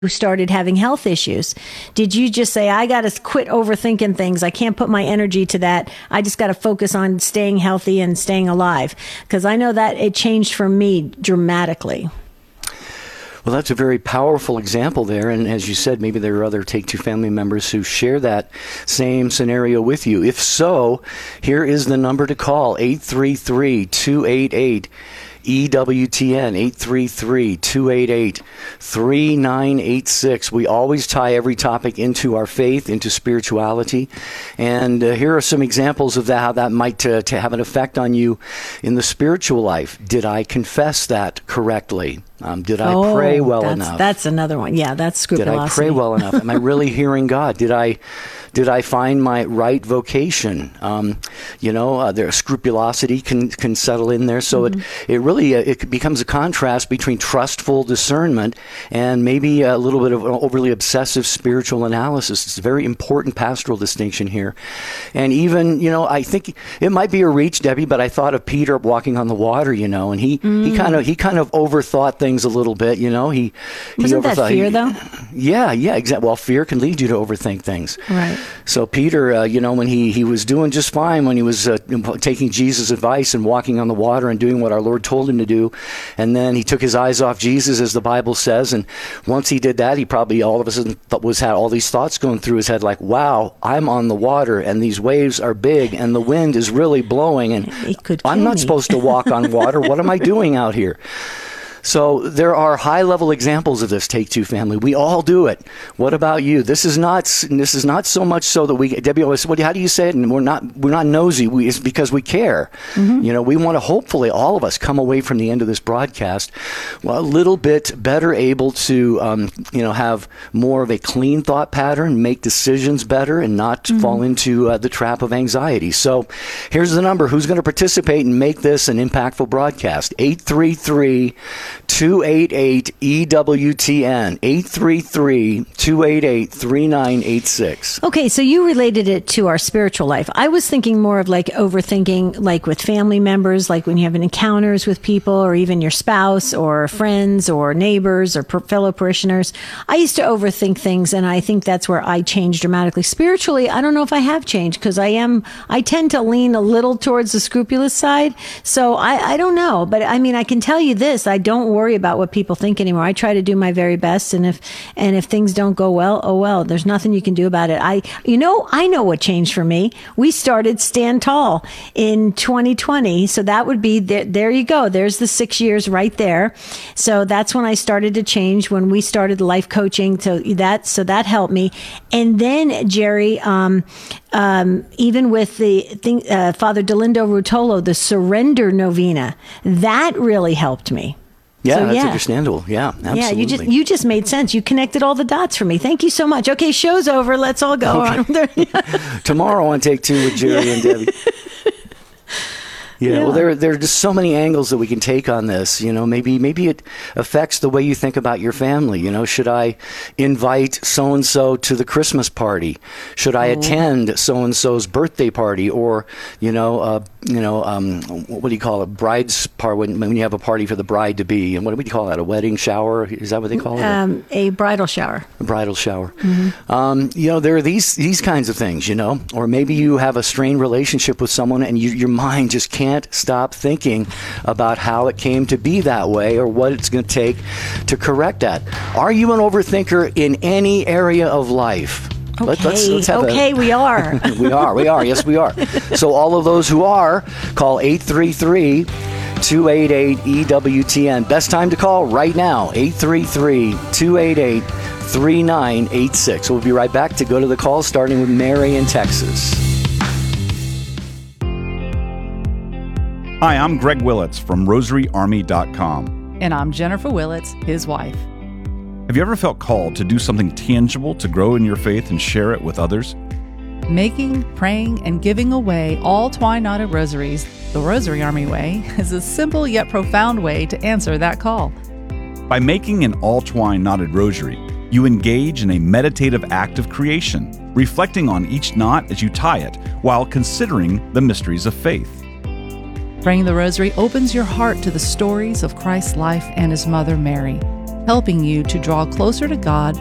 who started having health issues? Did you just say, I got to quit overthinking things. I can't put my energy to that. I just got to focus on staying healthy and staying alive? Because I know that it changed for me dramatically. Well, that's a very powerful example there. And as you said, maybe there are other Take Two family members who share that same scenario with you. If so, here is the number to call, 833-288 EWTN, 833-288-3986. We always tie every topic into our faith, into spirituality. And here are some examples of that, how that might to have an effect on you in the spiritual life. Did I confess that correctly? Did I pray well enough? That's another one. Yeah, that's scrupulosity. Did I pray well enough? Am I really hearing God? Did I find my right vocation? Their scrupulosity can settle in there. So it becomes a contrast between trustful discernment and maybe a little bit of overly obsessive spiritual analysis. It's a very important pastoral distinction here. And even, I think it might be a reach, Debbie, but I thought of Peter walking on the water, and he kind of overthought things a little bit, Wasn't that fear, though? Yeah, exactly. Well, fear can lead you to overthink things. Right. So Peter, when he was doing just fine when he was taking Jesus' advice and walking on the water and doing what our Lord told him to do, and then he took his eyes off Jesus, as the Bible says, and once he did that, he probably all of a sudden had all these thoughts going through his head like, wow, I'm on the water, and these waves are big, and the wind is really blowing, and I'm not supposed to walk on water. What am I doing out here? So there are high-level examples of this, Take Two family. We all do it. What about you? This is not so much so that Debbie always, how do you say it? And we're not nosy. It's because we care. Mm-hmm. We want to hopefully all of us come away from the end of this broadcast a little bit better able to have more of a clean thought pattern, make decisions better, and not fall into the trap of anxiety. So here's the number. Who's going to participate and make this an impactful broadcast? 833-288-EWTN, 833-288-3986. Okay, so you related it to our spiritual life. I was thinking more of like overthinking, like with family members, like when you have encounters with people or even your spouse or friends or neighbors or fellow parishioners. I used to overthink things, and I think that's where I changed dramatically. Spiritually, I don't know if I have changed because I tend to lean a little towards the scrupulous side. So I don't know, but I mean, I can tell you this, I don't worry about what people think anymore. I try to do my very best, and if things don't go well, oh well. There's nothing you can do about it. I know what changed for me. We started Stand Tall in 2020, so that would be there you go. There's the 6 years right there. So that's when I started to change, when we started life coaching. So that helped me. And then Jerry, even with the thing, Father Delindo Rutolo, the Surrender Novena, that really helped me. Yeah, so, that's understandable. Yeah, absolutely. Yeah, you just made sense. You connected all the dots for me. Thank you so much. Okay, show's over. Let's all go. Okay. Tomorrow on Take Two with Jerry and Debbie. Yeah, well, there are just so many angles that we can take on this. Maybe it affects the way you think about your family. Should I invite so-and-so to the Christmas party? Should I attend so-and-so's birthday party? Or, what do you call it? Bride's party, when you have a party for the bride to be. And what do you call that? A wedding shower? Is that what they call it? A bridal shower. A bridal shower. Mm-hmm. There are these kinds of things, or maybe you have a strained relationship with someone and your mind just can't stop thinking about how it came to be that way or what it's going to take to correct that. Are you an overthinker in any area of life? Okay, let's have we are. We are. Yes, we are. So all of those who are, call 833-288-EWTN. Best time to call right now, 833-288-3986. We'll be right back to go to the calls, starting with Mary in Texas. Hi, I'm Greg Willits from RosaryArmy.com. And I'm Jennifer Willits, his wife. Have you ever felt called to do something tangible to grow in your faith and share it with others? Making, praying, and giving away all twine-knotted rosaries, the Rosary Army Way, is a simple yet profound way to answer that call. By making an all-twine knotted rosary, you engage in a meditative act of creation, reflecting on each knot as you tie it while considering the mysteries of faith. Praying the rosary opens your heart to the stories of Christ's life and his mother Mary, helping you to draw closer to God